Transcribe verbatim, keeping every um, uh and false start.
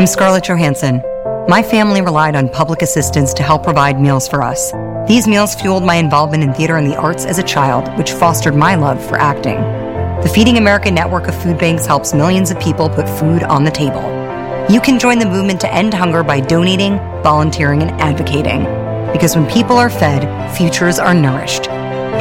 I'm Scarlett Johansson. My family relied on public assistance to help provide meals for us. These meals fueled my involvement in theater and the arts as a child, which fostered my love for acting. The Feeding America network of food banks helps millions of people put food on the table. You can join the movement to end hunger by donating, volunteering, and advocating. Because when people are fed, futures are nourished.